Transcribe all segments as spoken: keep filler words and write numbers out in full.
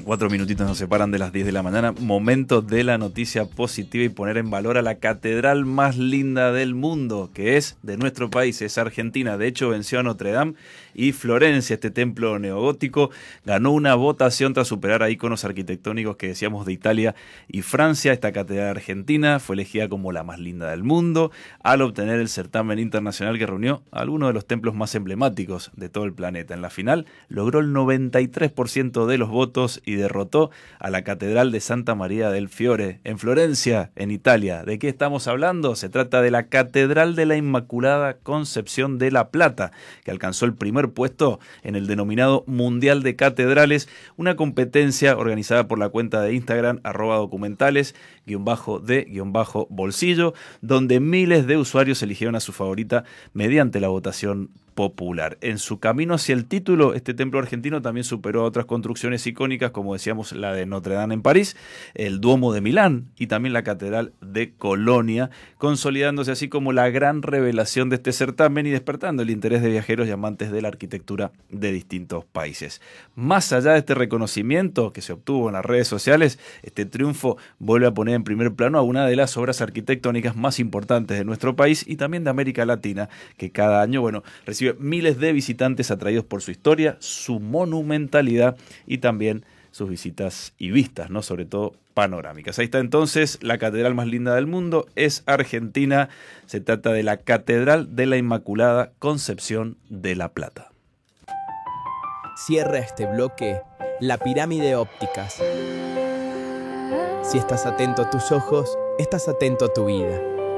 Cuatro minutitos nos separan de las diez de la mañana. Momento de la noticia positiva y poner en valor a la catedral más linda del mundo, que es de nuestro país, es Argentina. De hecho, venció a Notre Dame y Florencia, este templo neogótico, ganó una votación tras superar a íconos arquitectónicos que decíamos de Italia y Francia. Esta catedral argentina fue elegida como la más linda del mundo al obtener el certamen internacional que reunió a algunos de los templos más emblemáticos de todo el planeta. En la final logró el noventa y tres por ciento de los votos y derrotó a la Catedral de Santa María del Fiore, en Florencia, en Italia. ¿De qué estamos hablando? Se trata de la Catedral de la Inmaculada Concepción de La Plata, que alcanzó el primer puesto en el denominado Mundial de Catedrales, una competencia organizada por la cuenta de Instagram, arroba documentales, guión bajo de, guión bajo bolsillo, donde miles de usuarios eligieron a su favorita mediante la votación popular. En su camino hacia el título, este templo argentino también superó a otras construcciones icónicas, como decíamos la de Notre Dame en París, el Duomo de Milán y también la Catedral de Colonia, consolidándose así como la gran revelación de este certamen y despertando el interés de viajeros y amantes de la arquitectura de distintos países. Más allá de este reconocimiento que se obtuvo en las redes sociales, este triunfo vuelve a poner en primer plano a una de las obras arquitectónicas más importantes de nuestro país y también de América Latina, que cada año, bueno, recibe miles de visitantes atraídos por su historia, su monumentalidad y también sus visitas y vistas, ¿no? Sobre todo panorámicas. Ahí está entonces la catedral más linda del mundo, es Argentina, se trata de la Catedral de la Inmaculada Concepción de La Plata. Cierra este bloque la pirámide ópticas. Si estás atento a tus ojos, estás atento a tu vida.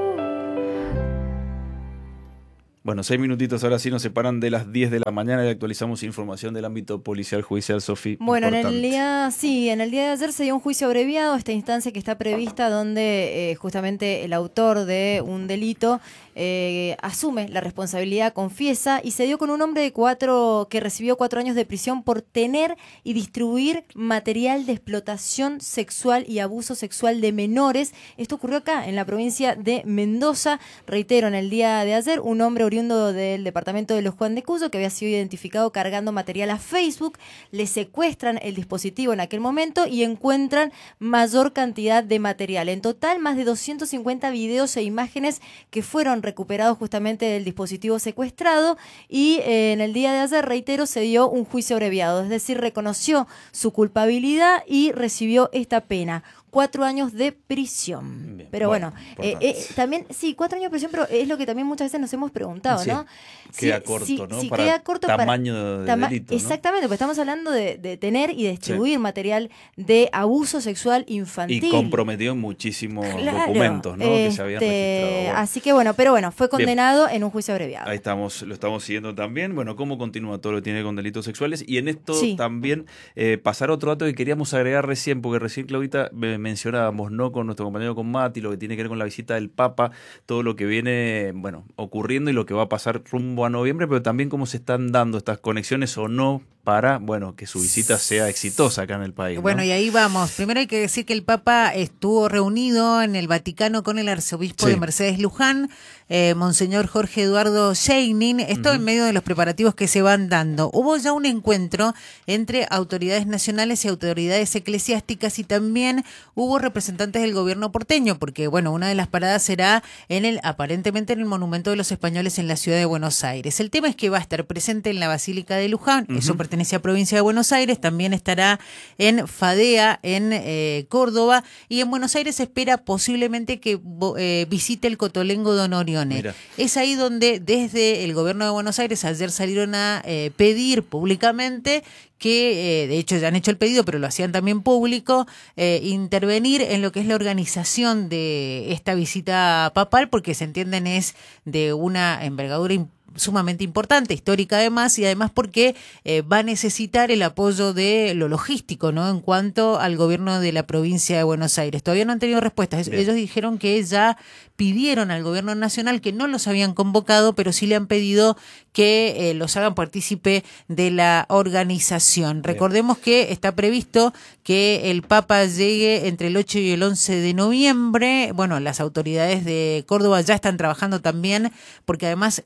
Bueno, seis minutitos ahora sí nos separan de las diez de la mañana y actualizamos información del ámbito policial judicial, Sofi. Bueno, importante. en el día, sí, en el día de ayer se dio un juicio abreviado, esta instancia que está prevista donde eh, justamente el autor de un delito eh, asume la responsabilidad, confiesa, y se dio con un hombre de cuatro que recibió cuatro años de prisión por tener y distribuir material de explotación sexual y abuso sexual de menores. Esto ocurrió acá, en la provincia de Mendoza. Reitero, en el día de ayer, un hombre oriundo del departamento de Los Juan de Cuyo, que había sido identificado cargando material a Facebook, le secuestran el dispositivo en aquel momento y encuentran mayor cantidad de material. En total, más de doscientos cincuenta videos e imágenes que fueron recuperados justamente del dispositivo secuestrado y eh, en el día de ayer, reitero, se dio un juicio abreviado, es decir, reconoció su culpabilidad y recibió esta pena. Cuatro años de prisión. Bien, pero bueno, bueno eh, eh, también, sí, cuatro años de prisión, pero es lo que también muchas veces nos hemos preguntado, sí, ¿no? Queda sí, corto, sí, ¿no? Sí, para queda corto tamaño para, de tama delito, ¿no? Exactamente, porque estamos hablando de, de tener y distribuir sí. material de abuso sexual infantil. Y comprometió en muchísimos claro, documentos, ¿no? Este, que se habían registrado. Bueno. Así que bueno, pero bueno, fue condenado Bien. en un juicio abreviado. Ahí estamos, lo estamos siguiendo también. Bueno, cómo continúa todo lo que tiene con delitos sexuales. Y en esto sí. también eh, pasar otro dato que queríamos agregar recién, porque recién, Claudita, mencionábamos, ¿no? Con nuestro compañero con Mati, lo que tiene que ver con la visita del Papa, todo lo que viene, bueno, ocurriendo y lo que va a pasar rumbo a noviembre, pero también cómo se están dando estas conexiones o no para, bueno, que su visita sea exitosa acá en el país, ¿no? Bueno, y ahí vamos. Primero hay que decir que el Papa estuvo reunido en el Vaticano con el arzobispo sí. de Mercedes Luján, eh, Monseñor Jorge Eduardo Scheinin, esto uh-huh. en medio de los preparativos que se van dando. Hubo ya un encuentro entre autoridades nacionales y autoridades eclesiásticas y también hubo representantes del gobierno porteño, porque, bueno, una de las paradas será en el, aparentemente en el Monumento de los Españoles en la ciudad de Buenos Aires. El tema es que va a estar presente en la Basílica de Luján, uh-huh. eso pertenece a Provincia de Buenos Aires, también estará en Fadea, en eh, Córdoba, y en Buenos Aires se espera posiblemente que eh, visite el Cotolengo Don Orione. Mira. Es ahí donde desde el gobierno de Buenos Aires ayer salieron a eh, pedir públicamente que, eh, de hecho ya han hecho el pedido, pero lo hacían también público, eh, intervenir en lo que es la organización de esta visita papal, porque se entienden es de una envergadura importante, sumamente importante, histórica además, y además porque eh, va a necesitar el apoyo de lo logístico, ¿no? En cuanto al gobierno de la provincia de Buenos Aires. Todavía no han tenido respuestas. Bien. Ellos dijeron que ya pidieron al gobierno nacional que no los habían convocado, pero sí le han pedido que eh, los hagan partícipe de la organización. Bien. Recordemos que está previsto que el Papa llegue entre el ocho y el once de noviembre. Bueno, las autoridades de Córdoba ya están trabajando también, porque además la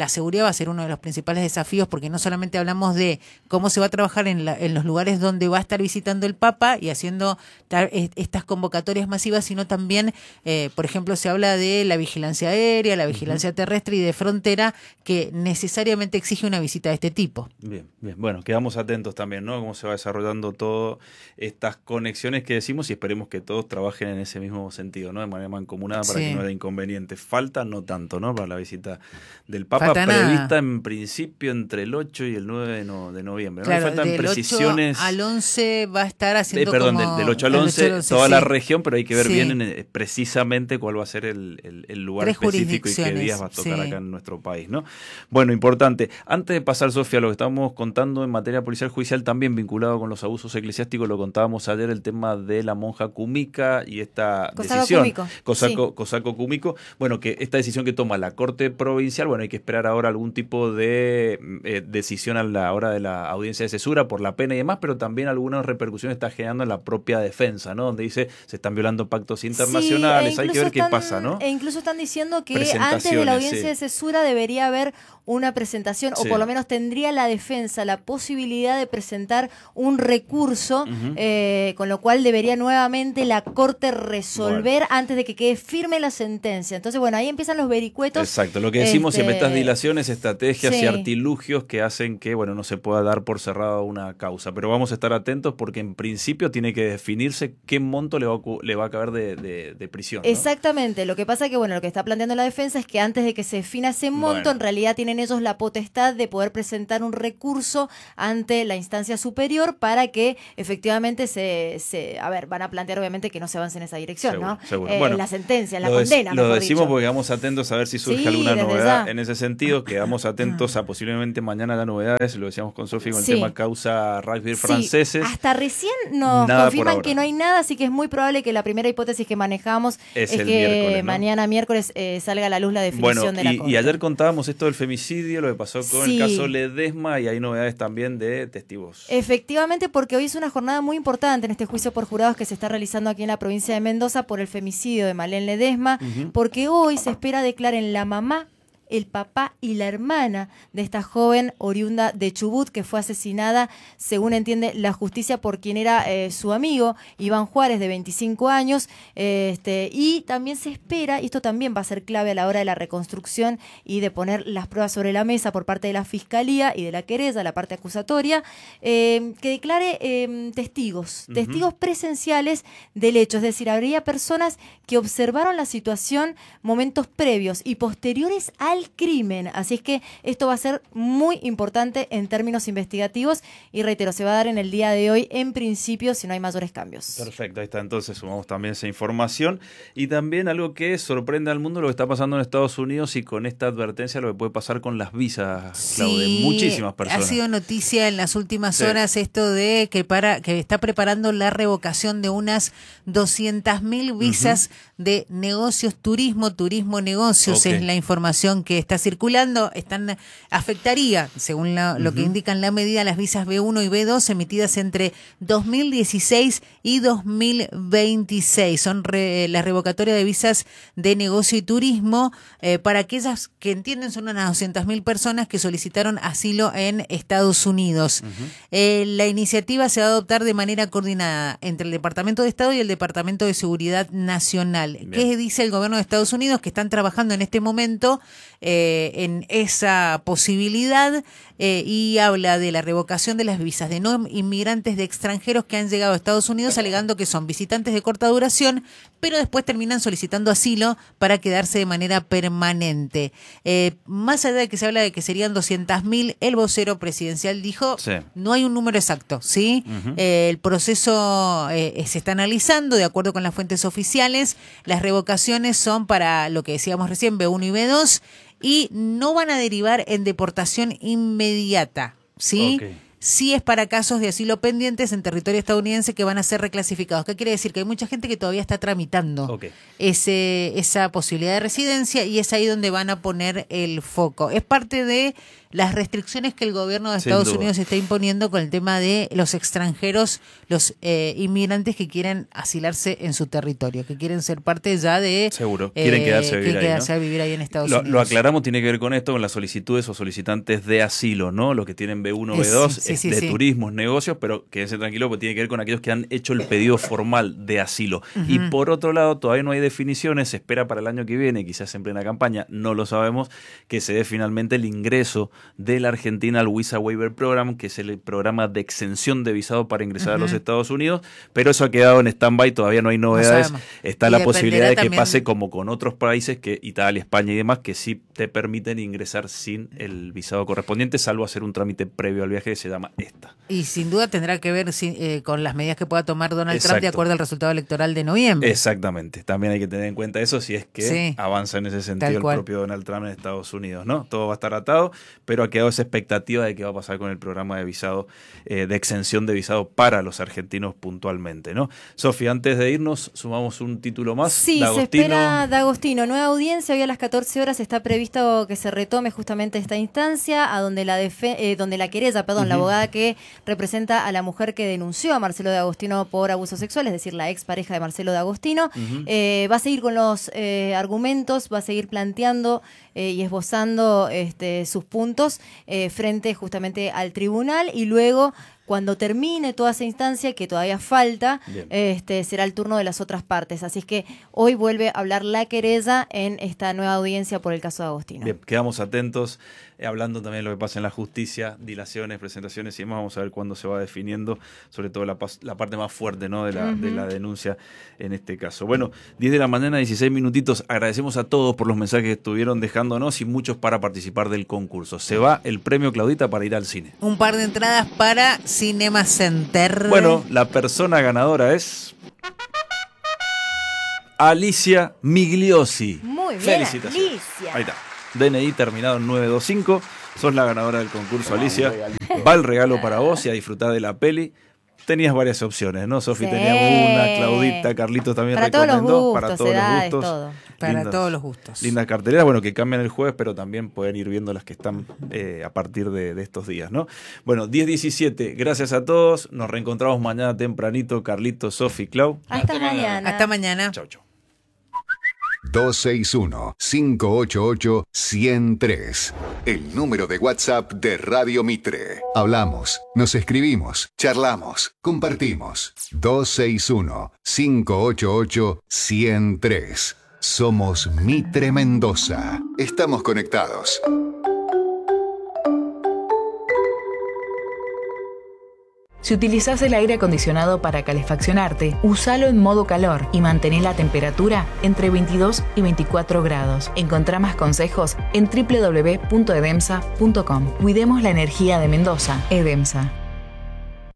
la seguridad va a ser uno de los principales desafíos, porque no solamente hablamos de cómo se va a trabajar en, la, en los lugares donde va a estar visitando el Papa y haciendo tar, estas convocatorias masivas, sino también, eh, por ejemplo, se habla de la vigilancia aérea, la vigilancia uh-huh. terrestre y de frontera, que necesariamente exige una visita de este tipo. Bien, bien. Bueno, quedamos atentos también, ¿no? Cómo se va desarrollando todas estas conexiones que decimos, y esperemos que todos trabajen en ese mismo sentido, ¿no? De manera mancomunada para sí. que no haya inconveniente. Falta no tanto, ¿no? Para la visita del Papa, Falta prevista nada. en principio entre el ocho y el nueve de, no, de noviembre. ¿No? Claro, faltan del precisiones. ocho al once va a estar haciendo eh, perdón, como... del, del ocho al once, ocho al once toda sí. la región, pero hay que ver sí. bien en, precisamente cuál va a ser el, el, el lugar Tres específico y qué días va a tocar sí. acá en nuestro país, ¿no? Bueno, importante. Antes de pasar, Sofía, lo que estamos contando en materia policial judicial, también vinculado con los abusos eclesiásticos, lo contábamos ayer, el tema de la monja Kumiko y esta Cosaco decisión. Kumiko. Cosaco, sí. Cosaco Kumiko. Bueno, que esta decisión que toma la Corte Provincial, bueno, hay que esperar ahora algún tipo de eh, decisión a la hora de la audiencia de cesura por la pena y demás, pero también algunas repercusiones está generando en la propia defensa, ¿no? Donde dice se están violando pactos internacionales, sí, hay que ver están, qué pasa, ¿no? E incluso están diciendo que antes de la audiencia sí. de cesura debería haber una presentación, sí. o por lo menos tendría la defensa la posibilidad de presentar un recurso, uh-huh. eh, con lo cual debería nuevamente la Corte resolver bueno. antes de que quede firme la sentencia. Entonces, bueno, ahí empiezan los vericuetos. Exacto, lo que decimos este... siempre, estas dilaciones, estrategias sí. y artilugios que hacen que, bueno, no se pueda dar por cerrada una causa. Pero vamos a estar atentos porque en principio tiene que definirse qué monto le va a, le va a caber de, de, de prisión, ¿no? Exactamente, lo que pasa que, bueno, lo que está planteando la defensa es que antes de que se defina ese monto, bueno. en realidad tienen ellos la potestad de poder presentar un recurso ante la instancia superior para que efectivamente se, se a ver, van a plantear obviamente que no se avance en esa dirección, seguro, ¿no? Seguro. Eh, bueno, en la sentencia, en la lo condena, des, Lo decimos dicho. porque vamos atentos a ver si surge sí, alguna novedad ya. en ese sentido, quedamos atentos a posiblemente mañana las novedades, lo decíamos con Sofi con sí. el tema causa rugby sí. franceses. Hasta recién nos nada confirman que no hay nada, así que es muy probable que la primera hipótesis que manejamos es, es el que miércoles, ¿no? mañana miércoles eh, salga a la luz la definición bueno, de la y, Corte. y ayer contábamos esto del femicidio, lo que pasó con sí. el caso Ledesma, y hay novedades también de testigos. Efectivamente, porque hoy es una jornada muy importante en este juicio por jurados que se está realizando aquí en la provincia de Mendoza por el femicidio de Malén Ledesma, uh-huh. porque hoy se espera declaren la mamá, el papá y la hermana de esta joven oriunda de Chubut que fue asesinada, según entiende la justicia, por quien era eh, su amigo, Iván Juárez, de veinticinco años. Eh, este, y también se espera, y esto también va a ser clave a la hora de la reconstrucción y de poner las pruebas sobre la mesa por parte de la Fiscalía y de la querella, la parte acusatoria, eh, que declare eh, testigos, uh-huh. testigos presenciales del hecho. Es decir, habría personas que observaron la situación momentos previos y posteriores al crimen, así es que esto va a ser muy importante en términos investigativos y reitero, se va a dar en el día de hoy en principio si no hay mayores cambios. Perfecto, ahí está, entonces sumamos también esa información y también algo que sorprende al mundo, lo que está pasando en Estados Unidos y con esta advertencia lo que puede pasar con las visas, sí, Claudia, de muchísimas personas. Ha sido noticia en las últimas sí. horas esto de que para que está preparando la revocación de unas doscientas mil visas uh-huh. de negocios, turismo, turismo, negocios, okay. es la información que está circulando. Están afectaría, según la, uh-huh. lo que indican la medida, las visas B uno y B dos emitidas entre dos mil dieciséis y dos mil veintiséis. Son re, la revocatoria de visas de negocio y turismo eh, para aquellas que entienden son unas doscientas mil personas que solicitaron asilo en Estados Unidos. Uh-huh. Eh, la iniciativa se va a adoptar de manera coordinada entre el Departamento de Estado y el Departamento de Seguridad Nacional. Bien. ¿Qué dice el gobierno de Estados Unidos? Que están trabajando en este momento eh, en esa posibilidad eh, y habla de la revocación de las visas de no inmigrantes de extranjeros que han llegado a Estados Unidos alegando que son visitantes de corta duración, pero después terminan solicitando asilo para quedarse de manera permanente. Eh, más allá de que se habla de que serían doscientas mil, el vocero presidencial dijo, sí. no hay un número exacto, ¿sí? Uh-huh. Eh, el proceso eh, se está analizando de acuerdo con las fuentes oficiales. Las revocaciones son para lo que decíamos recién, B uno y B dos, y no van a derivar en deportación inmediata, ¿sí? Okay. Sí es para casos de asilo pendientes en territorio estadounidense que van a ser reclasificados. ¿Qué quiere decir? Que hay mucha gente que todavía está tramitando okay. ese, esa posibilidad de residencia y es ahí donde van a poner el foco. Es parte de las restricciones que el gobierno de Sin Estados duda. Unidos está imponiendo con el tema de los extranjeros, los eh, inmigrantes que quieren asilarse en su territorio, que quieren ser parte ya de... Seguro, quieren quedarse a vivir quieren ahí, quedarse ¿no? a vivir ahí en Estados Lo, Unidos. lo aclaramos, tiene que ver con esto, con las solicitudes o solicitantes de asilo, ¿no? Los que tienen B uno, Eh, B dos, sí, sí, es sí, de sí. turismos, negocios, pero quédense tranquilos porque tiene que ver con aquellos que han hecho el pedido formal de asilo. Uh-huh. Y por otro lado, todavía no hay definiciones, se espera para el año que viene, quizás en plena campaña, no lo sabemos, que se dé finalmente el ingreso de la Argentina al Visa Waiver Program, que es el programa de exención de visado para ingresar uh-huh. a los Estados Unidos, pero eso ha quedado en stand-by, todavía no hay novedades. No Está y la posibilidad de que también... pase como con otros países, que Italia, España y demás, que sí te permiten ingresar sin el visado correspondiente, salvo hacer un trámite previo al viaje que se llama ESTA. Y sin duda tendrá que ver si, eh, con las medidas que pueda tomar Donald Exacto. Trump de acuerdo al resultado electoral de noviembre. Exactamente, también hay que tener en cuenta eso si es que sí, avanza en ese sentido el propio Donald Trump en Estados Unidos, ¿no? Todo va a estar atado, pero ha quedado esa expectativa de qué va a pasar con el programa de visado, eh, de exención de visado para los argentinos puntualmente, ¿no? Sofía, antes de irnos, sumamos un título más. Sí, D'Agostino. se espera D'Agostino, nueva audiencia, hoy a las catorce horas está previsto que se retome justamente esta instancia, a donde la defe- eh, donde la querella, perdón, uh-huh. la abogada que representa a la mujer que denunció a Marcelo D'Agostino por abuso sexual, es decir, la expareja de Marcelo D'Agostino, uh-huh. eh, va a seguir con los eh, argumentos, va a seguir planteando eh, y esbozando este, sus puntos eh, frente justamente al tribunal, y luego, cuando termine toda esa instancia, que todavía falta, este, será el turno de las otras partes. Así es que hoy vuelve a hablar la querella en esta nueva audiencia por el caso de D'Agostino. Bien, quedamos atentos, eh, hablando también de lo que pasa en la justicia, dilaciones, presentaciones y demás. Vamos a ver cuándo se va definiendo, sobre todo la, la parte más fuerte, ¿no? de, la, uh-huh. de la denuncia en este caso. Bueno, diez de la mañana, dieciséis minutitos. Agradecemos a todos por los mensajes que estuvieron dejándonos y muchos para participar del concurso. Se va el premio, Claudita, para ir al cine. Un par de entradas para Cinema Center. Bueno, la persona ganadora es Alicia Migliosi. Muy bien, felicitaciones. Alicia. Ahí está. D N I terminado en nueve dos cinco. Sos la ganadora del concurso, Alicia. Va el regalo para vos y a disfrutar de la peli. Tenías varias opciones, ¿no, Sofi? Sí. Tenías una, Claudita, Carlitos también para recomendó. Todos los gustos, para todos edades, los gustos. Todo. Para lindas, todos los gustos. Lindas carteleras, bueno, que cambian el jueves, pero también pueden ir viendo las que están eh, a partir de, de estos días, ¿no? Bueno, diez diecisiete, gracias a todos. Nos reencontramos mañana tempranito, Carlitos, Sofi, Clau. Hasta, Hasta mañana. Hasta mañana. Chau, chau. dos seis uno, cinco ocho ocho, uno cero tres. El número de WhatsApp de Radio Mitre. Hablamos, nos escribimos, charlamos, compartimos. dos seis uno, cinco ocho ocho, uno cero tres. Somos Mitre Mendoza. Estamos conectados. Si utilizás el aire acondicionado para calefaccionarte, usalo en modo calor y mantén la temperatura entre veintidós y veinticuatro grados. Encontrá más consejos en doble u doble u doble u punto edemsa punto com. Cuidemos la energía de Mendoza. Edemsa.